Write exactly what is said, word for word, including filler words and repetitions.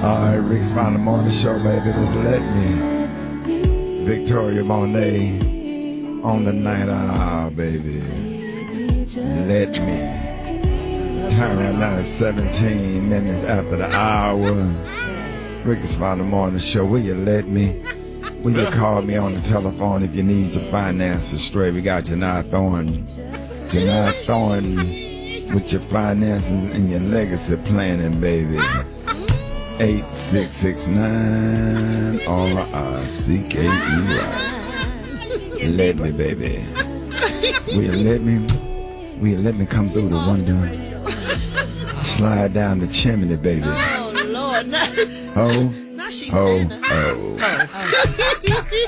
Alright, Rick's Final Morning Show, baby. Just let me. Victoria Monet on the night hour, baby. Let me. Time right now is seventeen minutes after the hour. Rick's Final Morning Show. Will you let me? Will you call me on the telephone if you need your finances straight? We got Janai Thorne. Janai Thorne with your finances and your legacy planning, baby. eight six six nine R I C K E Y. Let me, baby. Will you let me? Will you let me come through the window? Slide down the chimney, baby. Oh, Lord. Ho, Now she's ho, saying ho.